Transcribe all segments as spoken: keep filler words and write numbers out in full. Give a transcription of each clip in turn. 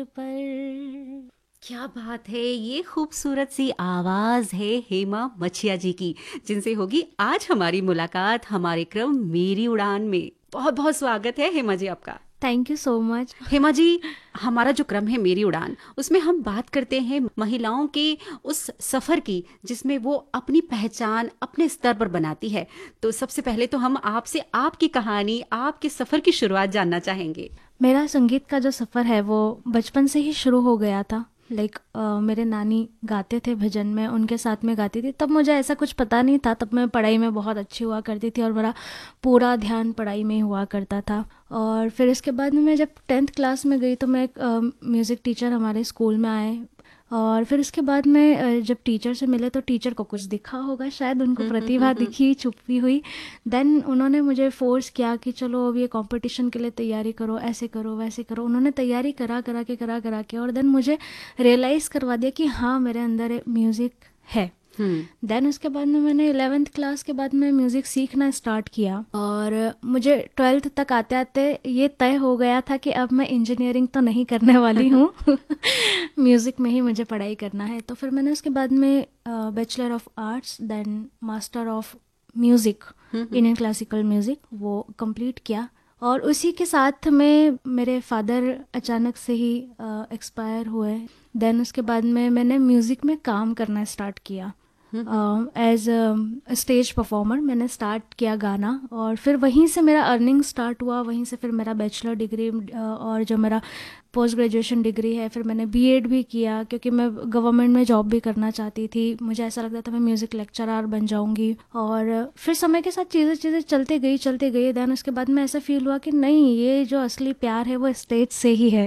पर। क्या बात है, ये खूबसूरत सी आवाज है हेमा मछिया जी की, जिनसे होगी आज हमारी मुलाकात हमारे क्रम मेरी उड़ान में। बहुत बहुत स्वागत है हेमा जी आपका। Thank you so much. Hema ji, हमारा जो क्रम है मेरी उड़ान, उसमें हम बात करते हैं महिलाओं के उस सफ़र की जिसमें वो अपनी पहचान अपने स्तर पर बनाती है। तो सबसे पहले तो हम आपसे आपकी कहानी, आपके सफ़र की शुरुआत जानना चाहेंगे। मेरा संगीत का जो सफ़र है वो बचपन से ही शुरू हो गया था। लाइक like, मेरे नानी गाते थे भजन में, उनके साथ में गाती थी। तब मुझे ऐसा कुछ पता नहीं था, तब मैं पढ़ाई में बहुत अच्छी हुआ करती थी और मेरा पूरा ध्यान पढ़ाई में हुआ करता था। और फिर इसके बाद में मैं जब टेंथ क्लास में गई तो मैं एक म्यूज़िक टीचर हमारे स्कूल में आए। और फिर उसके बाद में जब टीचर से मिले तो टीचर को कुछ दिखा होगा, शायद उनको प्रतिभा दिखी छुपी हुई। देन उन्होंने मुझे फोर्स किया कि चलो अब ये कंपटीशन के लिए तैयारी करो, ऐसे करो वैसे करो। उन्होंने तैयारी करा करा के करा करा के और देन मुझे रियलाइज़ करवा दिया कि हाँ, मेरे अंदर म्यूज़िक है। देन उसके बाद में मैंने इलेवेंथ क्लास के बाद में म्यूज़िक सीखना स्टार्ट किया और मुझे ट्वेल्थ तक आते आते ये तय हो गया था कि अब मैं इंजीनियरिंग तो नहीं करने वाली हूँ म्यूज़िक में ही मुझे पढ़ाई करना है। तो फिर मैंने उसके बाद में bachelor of arts then master of music Indian classical music वो कंप्लीट किया। और उसी के साथ में मेरे फादर अचानक से ही एक्सपायर हुए। देन उसके बाद में मैंने म्यूज़िक में काम करना स्टार्ट किया एज अ स्टेज परफॉर्मर। मैंने स्टार्ट किया गाना और फिर वहीं से मेरा अर्निंग स्टार्ट हुआ। वहीं से फिर मेरा बैचलर डिग्री और जो मेरा पोस्ट ग्रेजुएशन डिग्री है, फिर मैंने बीएड भी किया क्योंकि मैं गवर्नमेंट में जॉब भी करना चाहती थी। मुझे ऐसा लगता था मैं म्यूज़िक लेक्चरर बन जाऊंगी। और फिर समय के साथ चीज़ें चीज़ें चलते गई चलते गई देन उसके बाद में ऐसा फील हुआ कि नहीं, ये जो असली प्यार है वो स्टेज से ही है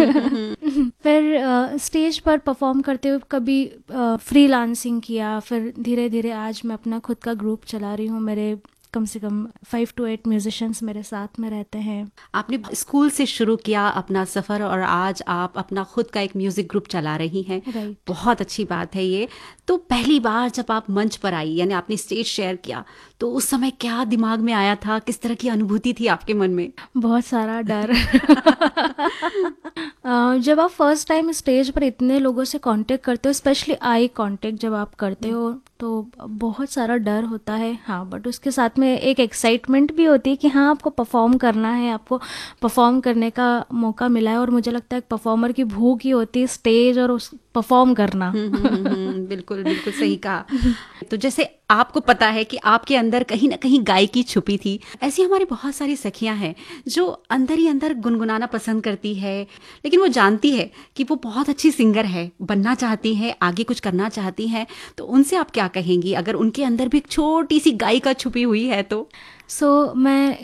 फिर स्टेज uh, पर परफॉर्म करते हुए कभी फ्रीलांसिंग uh, किया। फिर धीरे धीरे आज मैं अपना खुद का ग्रुप चला रही हूँ। मेरे कम से कम फाइव टू एट म्यूजिशियंस मेरे साथ में रहते हैं। आपने स्कूल से शुरू किया अपना सफ़र और आज आप अपना खुद का एक म्यूज़िक ग्रुप चला रही हैं। right. बहुत अच्छी बात है ये। तो पहली बार जब आप मंच पर आई, यानी आपने स्टेज शेयर किया, तो उस समय क्या दिमाग में आया था, किस तरह की अनुभूति थी आपके मन में? बहुत सारा डर जब आप फर्स्ट टाइम स्टेज पर इतने लोगों से कांटेक्ट करते हो, स्पेशली आई कांटेक्ट जब आप करते हो, तो बहुत सारा डर होता है। हाँ, बट उसके साथ में एक एक्साइटमेंट भी होती है कि हाँ, आपको परफॉर्म करना है, आपको परफॉर्म करने का मौका मिला है। और मुझे लगता है परफॉर्मर की भूख ही होती है स्टेज और उस परफॉर्म करना। बिल्कुल बिल्कुल सही कहा। तो जैसे आपको पता है कि आपके अंदर कहीं ना कहीं गायकी छुपी थी, ऐसी हमारी बहुत सारी सखियां हैं जो अंदर ही अंदर गुनगुनाना पसंद करती है, लेकिन वो जानती है कि वो बहुत अच्छी सिंगर है, बनना चाहती है, आगे कुछ करना चाहती हैं। तो उनसे आप क्या कहेंगी अगर उनके अंदर भी एक छोटी सी गायिका छुपी हुई है तो? सो so, मैं